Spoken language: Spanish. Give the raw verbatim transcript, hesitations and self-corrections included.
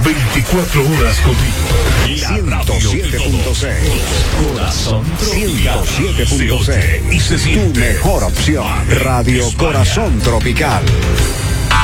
veinticuatro horas contigo. ciento siete punto seis. Corazón ciento siete punto seis. Y se siente tu mejor opción. Radio Corazón Tropical.